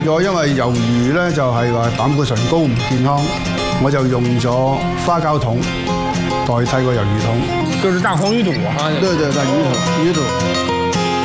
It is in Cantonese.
咗因為魷魚咧就係話膽固醇高唔健康，我就用咗花膠桶代替個魷魚桶。 就是大黃魚肚啊。 對，大魚肚。